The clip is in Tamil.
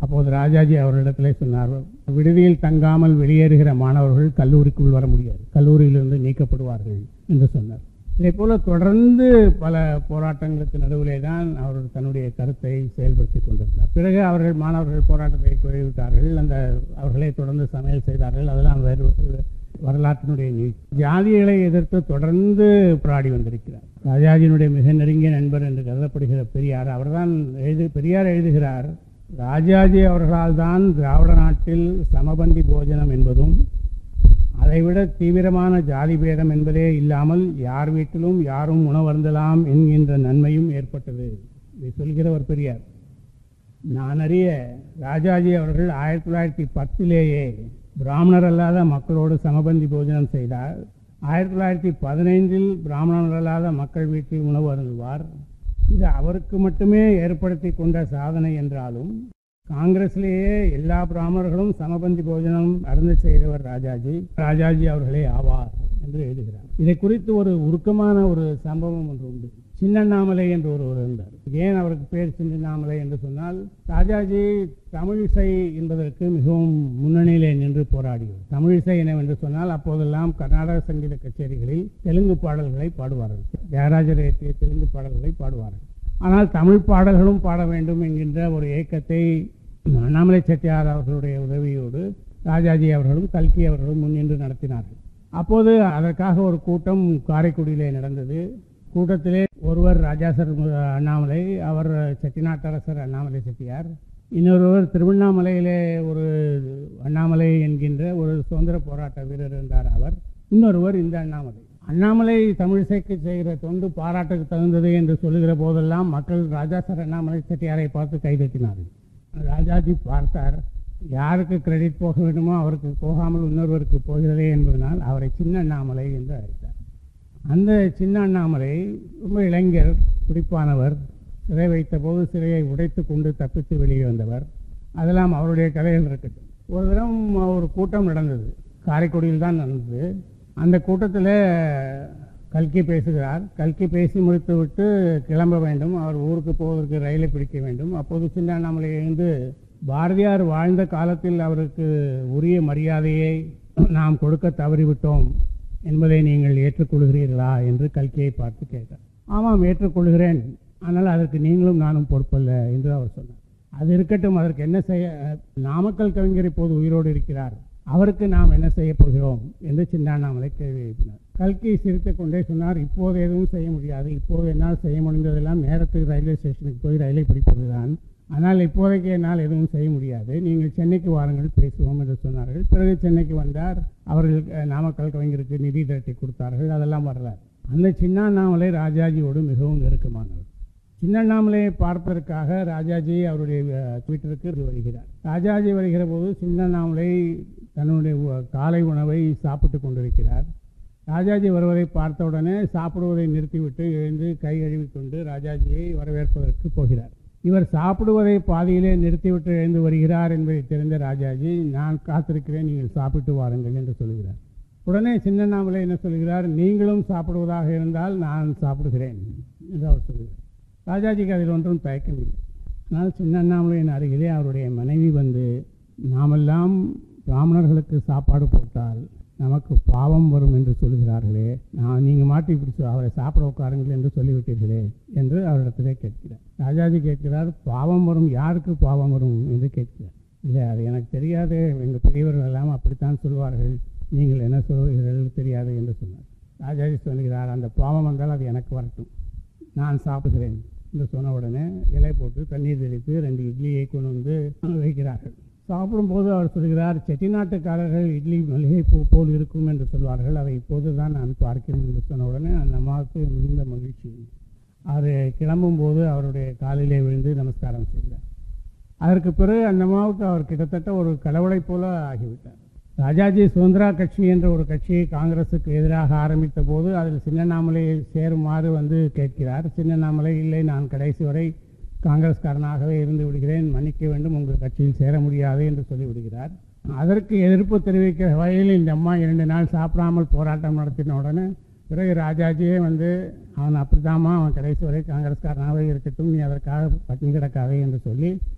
அப்போது ராஜாஜி அவர்களிடத்தில் சொன்னார், விடுதியில் தங்காமல் வெளியேறுகிற மாணவர்கள் கல்லூரிக்குள் வர முடியாது, கல்லூரியிலிருந்து நீக்கப்படுவார்கள் என்று சொன்னார். இதே போல தொடர்ந்து பல போராட்டங்களுக்கு நடுவிலே தான் அவர் தன்னுடைய கருத்தை செயல்படுத்தி கொண்டிருந்தார். பிறகு அவர்கள் மாணவர்கள் போராட்டத்தை கைவிட்டார்கள், அவர்களை தொடர்ந்து சமையல் செய்தார்கள். அதெல்லாம் வேறு வரலாற்றினுடைய நீதி. ஜாதிகளை எதிர்த்து தொடர்ந்து போராடி வந்திருக்கிறார். ராஜாஜியினுடைய மிக நெருங்கிய நண்பர் என்று கருதப்படுகிற பெரியார், அவர்தான் பெரியார் எழுதுகிறார், ராஜாஜி அவர்களால் தான் திராவிட நாட்டில் சமபந்தி போஜனம் என்பதும் அதைவிட தீவிரமான ஜாதி பேதம் என்பதே இல்லாமல் யார் வீட்டிலும் யாரும் உணவருந்தலாம் என்கின்ற நன்மையும் ஏற்பட்டது. இதை சொல்கிறவர் பெரியார். நான் அறிய ராஜாஜி அவர்கள் 1910 பிராமணர் அல்லாத மக்களோடு சமபந்தி போஜனம் செய்தார். 1915 பிராமணர் அல்லாத மக்கள் வீட்டில் உணவு அருந்துவார். இது அவருக்கு மட்டுமே ஏற்படுத்தி கொண்ட சாதனை என்றாலும் காங்கிரஸிலேயே எல்லா பிராமணர்களும் சமபந்தி போஜனம் அருந்த செய்தவர் ராஜாஜி அவர்களே ஆவார் என்று எழுதுகிறார். இதை குறித்து ஒரு உருக்கமான ஒரு சம்பவம் ஒன்று உண்டு. சின்னண்ணாமலை என்று ஒருவர் இருந்தார். ஏன் அவருக்கு பேர் சின்னண்ணாமலை என்று சொன்னால், ராஜாஜி தமிழிசை என்பதற்கு மிகவும் முன்னணியிலே நின்று போராடியவர். தமிழிசை என்னவென்று சொன்னால், அப்போதெல்லாம் கர்நாடக சங்கீத கச்சேரிகளில் தெலுங்கு பாடல்களை பாடுவார்கள், தியாகராஜர் இயற்றிய தெலுங்கு பாடல்களை பாடுவார்கள். ஆனால் தமிழ் பாடல்களும் பாட வேண்டும் என்கின்ற ஒரு இயக்கத்தை அண்ணாமலை செட்டியார் அவர்களுடைய உதவியோடு ராஜாஜி அவர்களும் கல்கி அவர்களும் முன்னின்று நடத்தினார்கள். அப்போது அதற்காக ஒரு கூட்டம் காரைக்குடியிலே நடந்தது. கூட்டத்திலே ஒருவர் ராஜாசர் அண்ணாமலை, அவர் செட்டிநாட்டரசர் அண்ணாமலை செட்டியார், இன்னொருவர் திருவண்ணாமலையிலே ஒரு அண்ணாமலை என்கின்ற ஒரு சுதந்திர போராட்ட வீரர் இருந்தார் அவர், இன்னொருவர் இந்த அண்ணாமலை தமிழிசைக்கு செய்கிற தொண்டு பாராட்டுக்கு தகுந்தது என்று சொல்லுகிற போதெல்லாம் மக்கள் ராஜாசர் அண்ணாமலை செட்டியாரை பார்த்து கைதட்டினார்கள். ராஜாஜி பார்த்தார், யாருக்கு கிரெடிட் போக வேண்டுமோ அவருக்கு போகாமல் இன்னொருவருக்கு போகிறதே என்பதனால் அவரை சின்ன அண்ணாமலை என்று அழைத்தார். அந்த சின்ன அண்ணாமலை ரொம்ப இளைஞர், துடிப்பானவர், சிறை வைத்த போது சிறையை உடைத்து கொண்டு தப்பித்து வெளியே வந்தவர். அதெல்லாம் அவருடைய கதைகள் இருக்கட்டும். ஒரு தினம் ஒரு கூட்டம் நடந்தது, காரைக்குடியில் தான் நடந்தது. அந்த கூட்டத்தில் கல்கி பேசுகிறார். கல்கி பேசி முடித்து விட்டு கிளம்ப வேண்டும், அவர் ஊருக்கு போவதற்கு ரயிலை பிடிக்க வேண்டும். அப்போது சின்ன அண்ணாமலை எழுந்து, பாரதியார் வாழ்ந்த காலத்தில் அவருக்கு உரிய மரியாதையை நாம் கொடுக்க தவறிவிட்டோம் என்பதை நீங்கள் ஏற்றுக்கொள்கிறீர்களா என்று கல்கியை பார்த்து கேட்டார். ஆமாம், ஏற்றுக்கொள்கிறேன், ஆனால் அதற்கு நீங்களும் நானும் பொறுப்பல்ல என்று அவர் சொன்னார். அது இருக்கட்டும், அதற்கு என்ன செய்ய, நாமக்கல் கவிஞர் இப்போது உயிரோடு இருக்கிறார், அவருக்கு நாம் என்ன செய்ய போகிறோம் என்று சின்ன அண்ணாமலை கேள்வி எழுப்பினார். கல்கி சிரித்துக் கொண்டே சொன்னார், இப்போது எதுவும் செய்ய முடியாது, இப்போது என்னால் செய்ய முடிந்ததெல்லாம் நேரத்துக்கு ரயில்வே ஸ்டேஷனுக்கு போய் ரயிலை பிடிப்பது தான், ஆனால் இப்போதைக்கு என்னால் எதுவும் செய்ய முடியாது, நீங்கள் சென்னைக்கு வாருங்கள் பேசுவோம் என்று சொன்னார்கள். பிறகு சென்னைக்கு வந்தார். அவர்கள் நாமக்கல் கவிஞருக்கு நிதி திரட்டி கொடுத்தார்கள். அதெல்லாம் வரலாறு. அந்த சின்ன அண்ணாமலை ராஜாஜியோடு மிகவும் நெருக்கமானவர். சின்ன அண்ணாமலையை பார்ப்பதற்காக ராஜாஜி அவருடைய ட்விட்டருக்கு வருகிறார். ராஜாஜி வருகிற போது சின்ன அண்ணாமலை தன்னுடைய காலை உணவை சாப்பிட்டு கொண்டிருக்கிறார். ராஜாஜி வருவதை பார்த்தவுடனே சாப்பிடுவதை நிறுத்திவிட்டு எழுந்து கை கழுவிக்கொண்டு ராஜாஜியை வரவேற்பதற்கு போகிறார். இவர் சாப்பிடுவதை பாதியிலே நிறுத்திவிட்டு எழுந்து வருகிறார் என்பதை தெரிந்த ராஜாஜி, நான் காத்திருக்கிறேன், நீங்கள் சாப்பிட்டு வாருங்கள் என்று சொல்கிறார். உடனே சின்ன அண்ணாமலை என்ன சொல்கிறார், நீங்களும் சாப்பிடுவதாக இருந்தால் நான் சாப்பிடுகிறேன் என்று அவர் சொல்கிறார். ராஜாஜிக்கு அதில் ஒன்றும் தயக்கமில்லை. ஆனால் சின்ன அண்ணாமலையின் அருகிலே அவருடைய மனைவி வந்து, நாமெல்லாம் பிராமணர்களுக்கு சாப்பாடு போட்டால் நமக்கு பாவம் வரும் என்று சொல்கிறார்களே, நீங்கள் மாட்டி பிடிச்சி அவரை சாப்பிட உட்காருங்கள் என்று சொல்லிவிட்டீர்களே என்று அவரிடத்திலே கேட்கிறார். ராஜாஜி கேட்கிறார், பாவம் வரும், யாருக்கு பாவம் வரும் என்று கேட்கிறார். இல்லை, அது எனக்கு தெரியாது, எங்கள் பெரியவர்கள் எல்லாம் அப்படித்தான் சொல்வார்கள், நீங்கள் என்ன சொல்கிறீர்கள் தெரியாது என்று சொன்னார். ராஜாஜி சொல்கிறார், அந்த பாவம் வந்தால் அது எனக்கு வரட்டும், நான் சாப்பிடுகிறேன் என்று சொன்ன உடனே இலை போட்டு தண்ணீர் தெளித்து 2 இட்லியை கொண்டு வந்து வைக்கிறார்கள். சாப்பிடும்போது அவர் சொல்கிறார், செட்டிநாட்டுக்காரர்கள் இட்லி மல்லிகை பூ போல் இருக்கும் என்று சொல்வார்கள், அதை இப்போது தான் நான் பார்க்கிறேன் என்று சொன்ன உடனே அந்த அம்மாவுக்கு மிகுந்த மகிழ்ச்சி. அவர் கிளம்பும்போது அவருடைய காலிலே விழுந்து நமஸ்காரம் செய்கிறார். அதற்கு பிறகு அந்த அம்மாவுக்கு அவர் கிட்டத்தட்ட ஒரு கடவுளைப் போல ஆகிவிட்டார். ராஜாஜி சுதந்திரா கட்சி என்ற ஒரு கட்சியை காங்கிரஸுக்கு எதிராக ஆரம்பித்த போது அதில் சின்ன அண்ணாமலையை சேருமாறு வந்து கேட்கிறார். சின்ன அண்ணாமலை, இல்லை, நான் கடைசி வரை காங்கிரஸ்காரனாகவே இருந்து விடுகிறேன், மன்னிக்க வேண்டும், உங்கள் கட்சியில் சேர முடியாது என்று சொல்லிவிடுகிறார். அதற்கு எதிர்ப்பு தெரிவிக்கிற வகையில் இந்த அம்மா 2 நாள் சாப்பிடாமல் போராட்டம் நடத்தின உடனே பிறகு ராஜாஜியே வந்து, அவன் அப்படித்தாம்மா, அவன் கடைசி வரை காங்கிரஸ்காரனாகவே இருக்கட்டும், நீ அதற்காக பட்டினி கிடக்காதே என்று சொல்லி